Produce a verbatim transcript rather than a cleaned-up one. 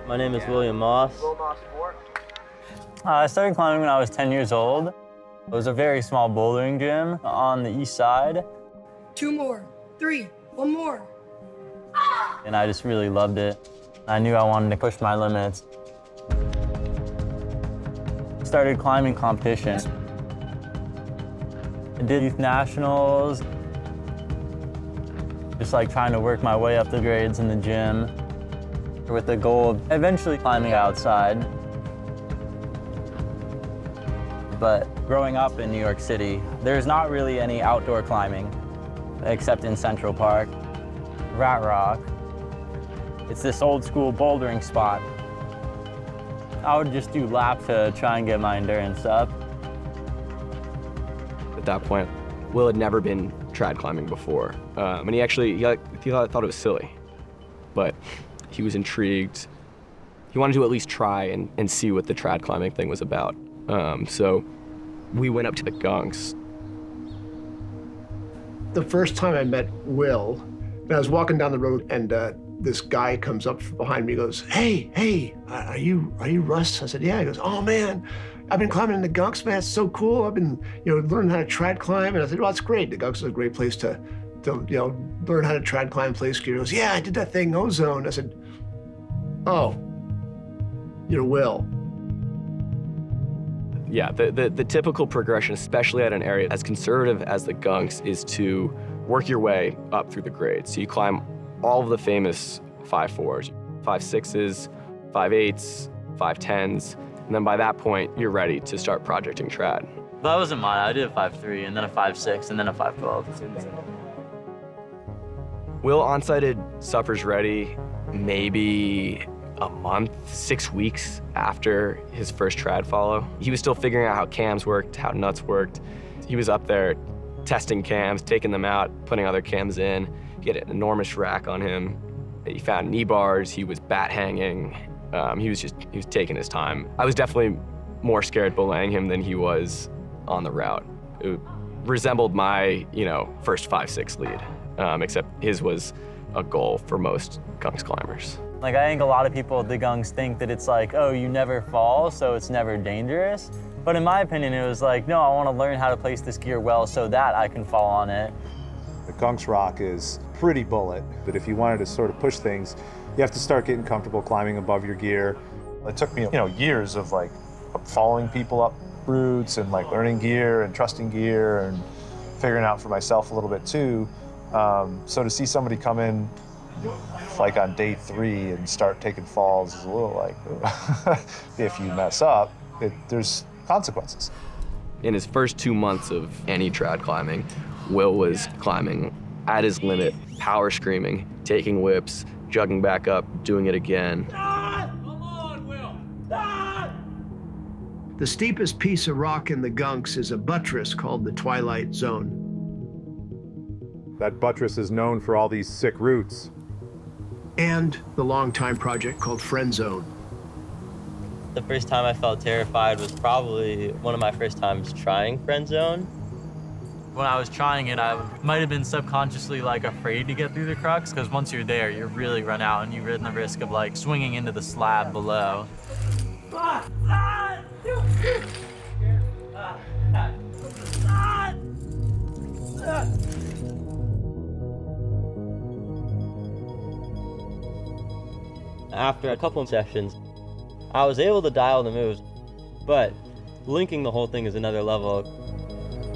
My name is William Moss. Uh, I started climbing when I was ten years old. It was a very small bouldering gym on the east side. Two more, three, one more. And I just really loved it. I knew I wanted to push my limits. Started climbing competition. I did youth nationals, just like trying to work my way up the grades in the gym with the goal of eventually climbing outside. But growing up in New York City, there's not really any outdoor climbing except in Central Park, Rat Rock. It's this old school bouldering spot. I would just do laps to try and get my endurance up. At that point, Will had never been trad climbing before. Um, and he actually, he, he thought, thought it was silly, but he was intrigued. He wanted to at least try and, and see what the trad climbing thing was about. Um, so we went up to the Gunks. The first time I met Will, I was walking down the road and uh, this guy comes up behind me, goes, hey, hey, are you, are you Russ? I said, yeah. He goes, oh man, I've been climbing in the Gunks, man, it's so cool. I've been, you know, learning how to trad climb. And I said, well, it's great. The Gunks is a great place to, to, you know, learn how to trad climb, play ski. He goes, yeah, I did that thing, Ozone. I said, oh, you're Will. Yeah, the, the, the typical progression, especially at an area as conservative as the Gunks, is to work your way up through the grades. So you climb all of the famous five fours, five sixes, five eights, five tens, and then by that point, you're ready to start projecting trad. That wasn't mine. I did a five three, and then a five six, and then a five twelve. Will onsighted Suppers Ready maybe a month, six weeks after his first trad follow. He was still figuring out how cams worked, how nuts worked. He was up there testing cams, taking them out, putting other cams in. He had an enormous rack on him. He found knee bars, he was bat hanging. Um, he was just, he was taking his time. I was definitely more scared belaying him than he was on the route. It resembled my, you know, first five six lead, um, except his was a goal for most Gunks climbers. Like, I think a lot of people at the Gunks think that it's like, oh, you never fall, so it's never dangerous. But in my opinion, it was like, no, I want to learn how to place this gear well so that I can fall on it. The Gunks rock is pretty bullet, but if you wanted to sort of push things, you have to start getting comfortable climbing above your gear. It took me, you know, years of like following people up routes and like learning gear and trusting gear and figuring out for myself a little bit too. Um, so to see somebody come in like on day three and start taking falls is a little like, if you mess up, it, there's consequences. In his first two months of any trad climbing, Will was climbing at his limit, power screaming, taking whips, jugging back up, doing it again. Come on, Will. The steepest piece of rock in the Gunks is a buttress called the Twilight Zone. That buttress is known for all these sick roots. And the longtime project called Friend Zone. The first time I felt terrified was probably one of my first times trying Friend Zone. When I was trying it, I might have been subconsciously like afraid to get through the crux, because once you're there, you really run out and you run the risk of like swinging into the slab below. After a couple of sessions, I was able to dial the moves, but linking the whole thing is another level.